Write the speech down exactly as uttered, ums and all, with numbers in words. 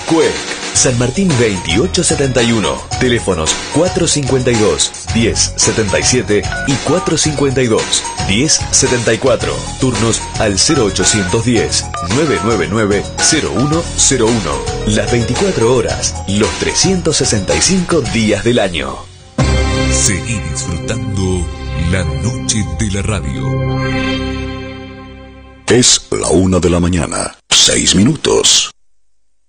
Cuec, San Martín veintiocho setenta y uno. Teléfonos cuatro cincuenta y dos, diez setenta y siete y cuatro cincuenta y dos, diez setenta y cuatro. Turnos al cero ochocientos diez, novecientos noventa y nueve, cero uno cero uno. Las veinticuatro horas, los trescientos sesenta y cinco días del año. Seguí disfrutando la noche de la radio. Es la una de la mañana, seis minutos.